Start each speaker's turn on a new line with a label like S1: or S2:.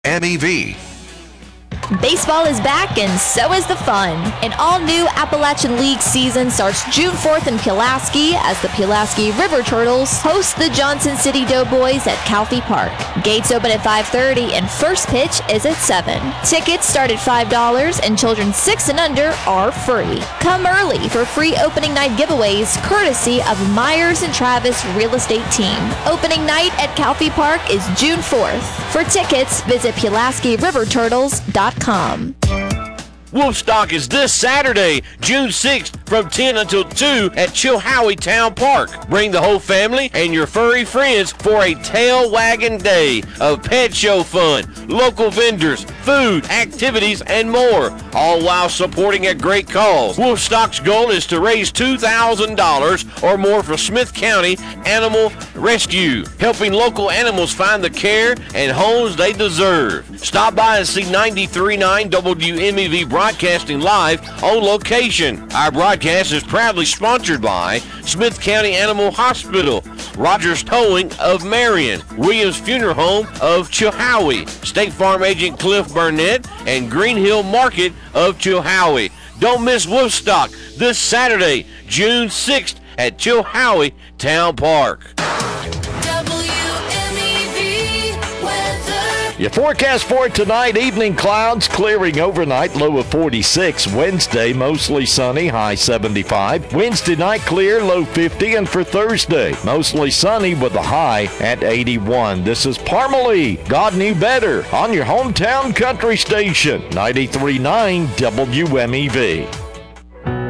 S1: MEV.
S2: Baseball is back, and so is the fun. An all-new Appalachian League season starts June 4th in Pulaski as the Pulaski River Turtles host the Johnson City Doughboys at Calfee Park. Gates open at 5:30 and first pitch is at 7. Tickets start at $5 and children 6 and under are free. Come early for free opening night giveaways courtesy of Myers and Travis Real Estate Team. Opening night at Calfee Park is June 4th. For tickets, visit PulaskiRiverTurtles.com.
S3: Wolfstock is this Saturday, June 6th from 10 until 2 at Chilhowie Town Park. Bring the whole family and your furry friends for a tail wagging day of pet show fun, local vendors, food, activities, and more, all while supporting a great cause. Wolfstock's goal is to raise $2,000 or more for Smith County Animal Rescue, helping local animals find the care and homes they deserve. Stop by and see 93.9 WMEV broadcasting live on location. Our broadcast is proudly sponsored by Smith County Animal Hospital, Rogers Towing of Marion, Williams Funeral Home of Chilhowie, State Farm Agent Cliff Burnett, and Green Hill Market of Chilhowie. Don't miss Wolfstock this Saturday, June 6th at Chilhowie Town Park.
S4: Your forecast for tonight, evening clouds clearing overnight, low of 46. Wednesday, mostly sunny, high 75. Wednesday night clear, low 50. And for Thursday, mostly sunny with a high at 81. This is Parmalee, God Knew Better, on your hometown country station, 93.9 WMEV.